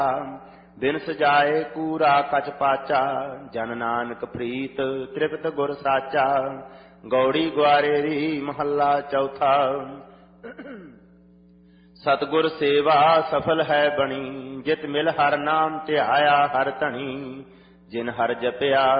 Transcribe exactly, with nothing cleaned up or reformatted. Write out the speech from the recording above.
ਬਿਨ ਸਜਾਏ ਕੂਰਾ ਕਛ ਪਾਚਾ, ਜਨ ਨਾਨਕ ਪ੍ਰੀਤ ਤ੍ਰਿਪਤ ਗੁਰ ਸਾਚਾ। ਗੌੜੀ ਗੁਆਰੇਰੀ ਮਹੱਲਾ ਚੌਥਾ। ਸਤਿਗੁਰ ਸੇਵਾ ਸਫਲ ਹੈ ਬਣੀ, ਜਿਤ ਮਿਲ ਹਰ ਨਾਮ ਧਿਆਇਆ ਹਰ ਧਣੀ। ਜਿਨ ਹਰ ਜਪਿਆ